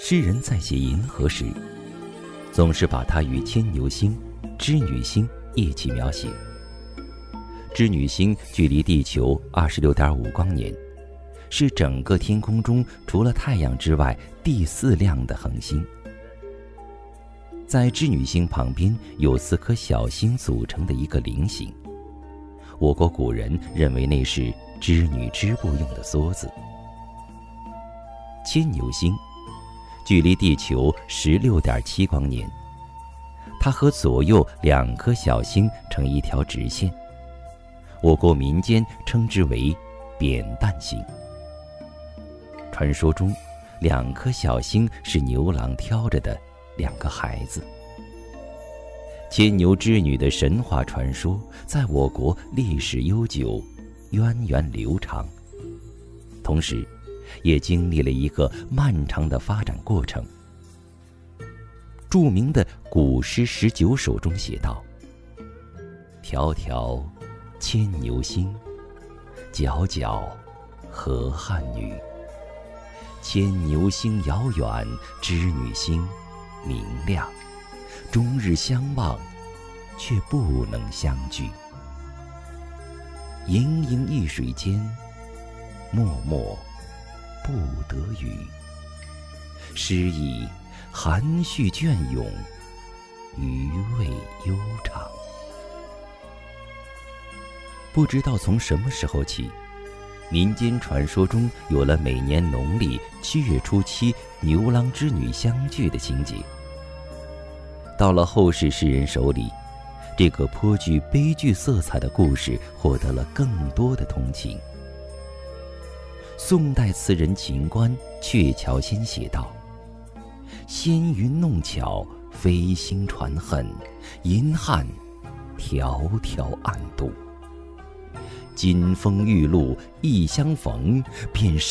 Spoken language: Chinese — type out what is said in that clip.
诗人在写银河时，总是把它与牵牛星、织女星一起描写。织女星距离地球26.5光年，是整个天空中除了太阳之外第4亮的恒星。在织女星旁边有4颗小星组成的一个菱形，我国古人认为那是织女织布用的梭子。牵牛星距离地球16.7光年，它和左右2颗小星成一条直线，我国民间称之为扁担星。传说中2颗小星是牛郎挑着的2个孩子。牵牛织女的神话传说在我国历史悠久，源远流长，同时也经历了一个漫长的发展过程。著名的古诗19首中写道：迢迢牵牛星，皎皎河汉女。牵牛星遥远，织女星明亮，终日相望，却不能相聚。盈盈一水间，脉脉不得语。诗意含蓄隽永，余味悠长。不知道从什么时候起，民间传说中有了每年农历7月初7牛郎织女相聚的情节。到了后世诗人手里，这个颇具悲剧色彩的故事获得了更多的同情。宋代词人秦观《鹊桥仙》写道：纤云弄巧，飞星传恨，银汉迢迢暗度。金风玉露一相逢，便